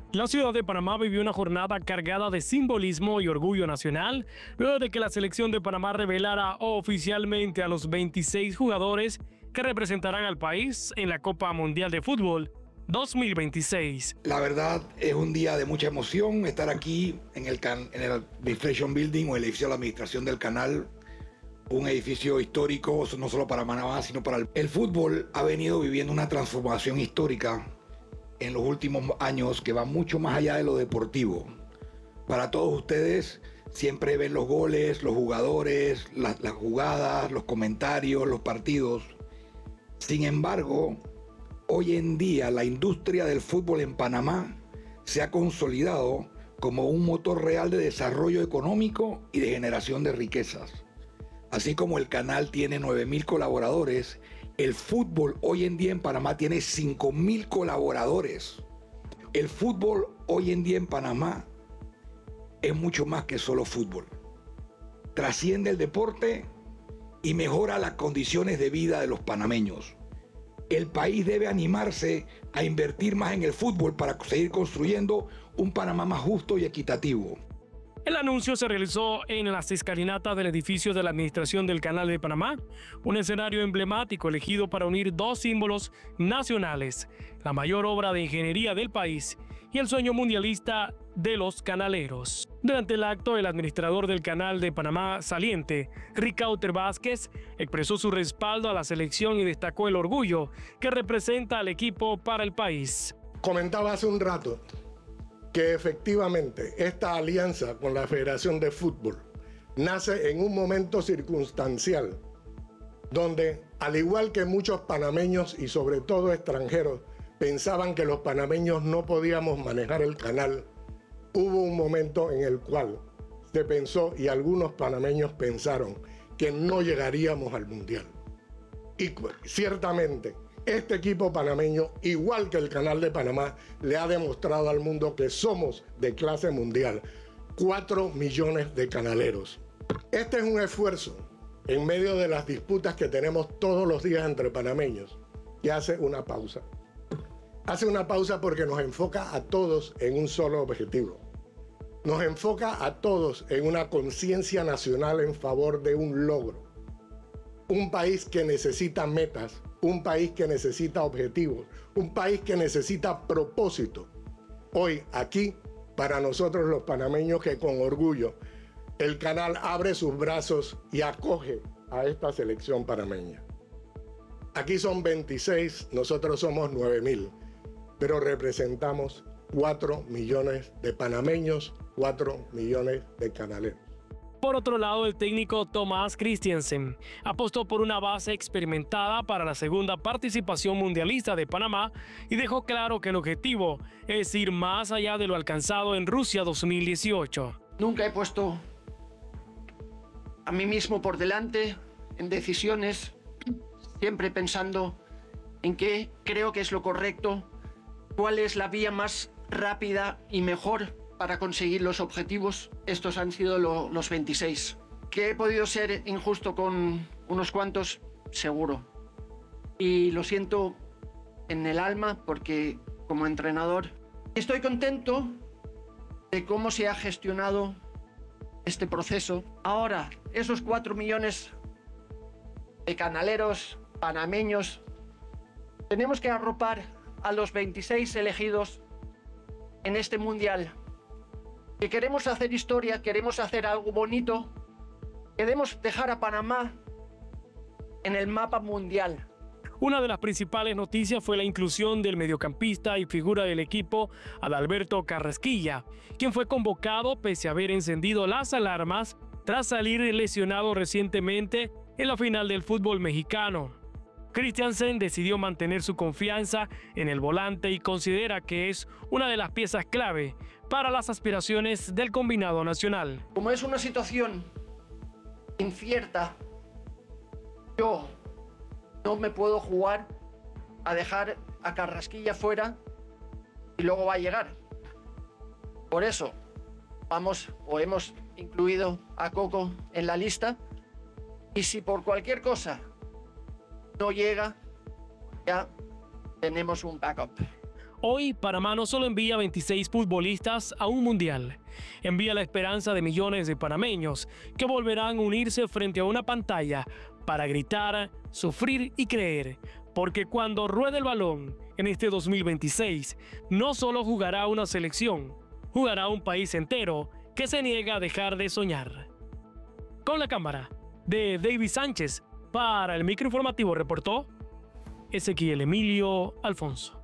La ciudad de Panamá vivió una jornada cargada de simbolismo y orgullo nacional, luego de que la selección de Panamá revelara oficialmente a los 26 jugadores que representarán al país en la Copa Mundial de Fútbol 2026. La verdad es un día de mucha emoción estar aquí en el Administration Building o el edificio de la administración del canal, un edificio histórico no solo para Panamá, sino para el fútbol. Ha venido viviendo una transformación histórica en los últimos años que va mucho más allá de lo deportivo. Para todos ustedes siempre ven los goles, los jugadores, las jugadas, los comentarios, los partidos. Sin embargo, hoy en día la industria del fútbol en Panamá se ha consolidado como un motor real de desarrollo económico y de generación de riquezas. Así como el canal tiene 9,000 colaboradores, el fútbol hoy en día en Panamá tiene 5,000 colaboradores. El fútbol hoy en día en Panamá es mucho más que solo fútbol. Trasciende el deporte y mejora las condiciones de vida de los panameños. El país debe animarse a invertir más en el fútbol para seguir construyendo un Panamá más justo y equitativo. El anuncio se realizó en las escalinatas del edificio de la Administración del Canal de Panamá, un escenario emblemático elegido para unir dos símbolos nacionales, la mayor obra de ingeniería del país y el sueño mundialista de los canaleros. Durante el acto, el administrador del Canal de Panamá saliente, Ricauter Vázquez, expresó su respaldo a la selección y destacó el orgullo que representa al equipo para el país. Comentaba hace un rato que efectivamente esta alianza con la Federación de Fútbol nace en un momento circunstancial donde, al igual que muchos panameños y sobre todo extranjeros pensaban que los panameños no podíamos manejar el canal, hubo un momento en el cual se pensó y algunos panameños pensaron que no llegaríamos al Mundial. Y ciertamente este equipo panameño, igual que el Canal de Panamá, le ha demostrado al mundo que somos de clase mundial. 4 millones de canaleros. Este es un esfuerzo en medio de las disputas que tenemos todos los días entre panameños, que hace una pausa. Hace una pausa porque nos enfoca a todos en un solo objetivo. Nos enfoca a todos en una conciencia nacional en favor de un logro. Un país que necesita metas, un país que necesita objetivos, un país que necesita propósito. Hoy, aquí, para nosotros los panameños, que con orgullo el canal abre sus brazos y acoge a esta selección panameña. Aquí son 26, nosotros somos 9,000, pero representamos 4 millones de panameños, 4 millones de canaleros. Por otro lado, el técnico Thomas Christiansen apostó por una base experimentada para la segunda participación mundialista de Panamá y dejó claro que el objetivo es ir más allá de lo alcanzado en Rusia 2018. Nunca he puesto a mí mismo por delante en decisiones, siempre pensando en qué creo que es lo correcto, cuál es la vía más rápida y mejor para conseguir los objetivos. Estos han sido los 26. ¿Que he podido ser injusto con unos cuantos? Seguro. Y lo siento en el alma porque como entrenador estoy contento de cómo se ha gestionado este proceso. Ahora, esos 4 millones de canaleros panameños, tenemos que arropar a los 26 elegidos en este mundial. Que queremos hacer historia, queremos hacer algo bonito, queremos dejar a Panamá en el mapa mundial. Una de las principales noticias fue la inclusión del mediocampista y figura del equipo Adalberto Carrasquilla, quien fue convocado pese a haber encendido las alarmas tras salir lesionado recientemente en la final del fútbol mexicano. Christiansen decidió mantener su confianza en el volante y considera que es una de las piezas clave para las aspiraciones del combinado nacional. Como es una situación incierta, yo no me puedo jugar a dejar a Carrasquilla fuera y luego va a llegar. Por eso hemos incluido a Coco en la lista, y si por cualquier cosa no llega, ya tenemos un backup. Hoy, Panamá no solo envía 26 futbolistas a un mundial, envía la esperanza de millones de panameños que volverán a unirse frente a una pantalla para gritar, sufrir y creer, porque cuando ruede el balón en este 2026, no solo jugará una selección, jugará un país entero que se niega a dejar de soñar. Con la cámara de David Sánchez, para el microinformativo reportó Ezequiel Emilio Alfonso.